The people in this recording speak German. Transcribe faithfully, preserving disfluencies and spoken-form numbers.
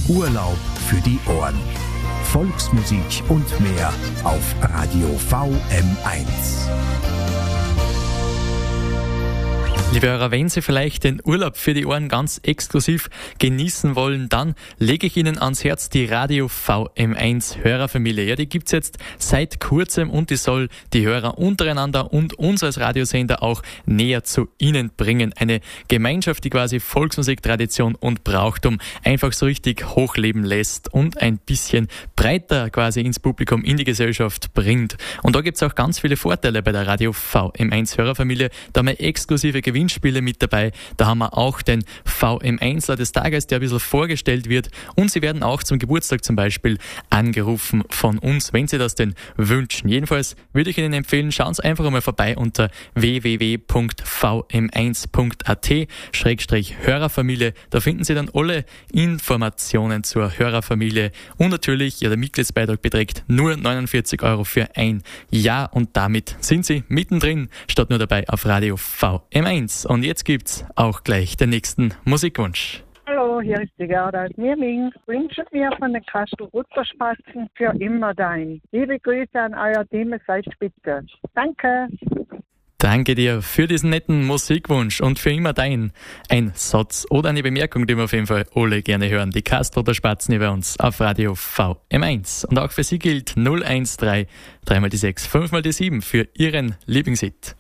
Urlaub für die Ohren. Volksmusik und mehr auf Radio V M eins. Liebe Hörer, wenn Sie vielleicht den Urlaub für die Ohren ganz exklusiv genießen wollen, dann lege ich Ihnen ans Herz die Radio V M eins Hörerfamilie. Ja, die gibt's jetzt seit kurzem und die soll die Hörer untereinander und uns als Radiosender auch näher zu Ihnen bringen. Eine Gemeinschaft, die quasi Volksmusik, Tradition und Brauchtum einfach so richtig hochleben lässt und ein bisschen breiter quasi ins Publikum, in die Gesellschaft bringt. Und da gibt's auch ganz viele Vorteile bei der Radio V M eins Hörerfamilie. Da haben wir exklusive Gewinnspiele mit dabei. Da haben wir auch den V M eins-ler des Tages, der ein bisschen vorgestellt wird. Und Sie werden auch zum Geburtstag zum Beispiel angerufen von uns, wenn Sie das denn wünschen. Jedenfalls würde ich Ihnen empfehlen, schauen Sie einfach einmal vorbei unter w w w punkt v m eins punkt a t Schrägstrich Hörerfamilie. Da finden Sie dann alle Informationen zur Hörerfamilie. Und natürlich, ja, der Mitgliedsbeitrag beträgt nur neunundvierzig Euro für ein Jahr. Und damit sind Sie mittendrin, statt nur dabei auf Radio V M eins. Und jetzt gibt's auch gleich den nächsten Musikwunsch. Hallo, hier ist die Gerda aus Mirming. Wünsche mir von den Kastel-Rutter-Spatzen für immer dein. Liebe Grüße an euer Team, seid spitze. Danke. Danke dir für diesen netten Musikwunsch und für immer dein. Ein Satz oder eine Bemerkung, die wir auf jeden Fall alle gerne hören. Die Kastel-Rutter-Spatzen hier bei uns auf Radio V M eins. Und auch für Sie gilt null eins drei, drei mal die sechs, fünf mal die sieben für Ihren Lieblingshit.